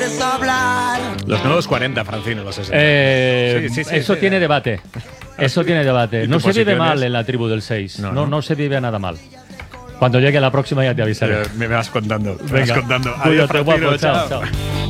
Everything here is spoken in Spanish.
Los nuevos 40, Francino, los 60. Eso tiene debate. Eso tiene debate. No se vive posiciones? mal en la tribu del 6. No. No se vive nada mal. Cuando llegue la próxima ya te avisaré. Me vas contando. Venga, Adiós, cuídate, Francino, guapo. Chao.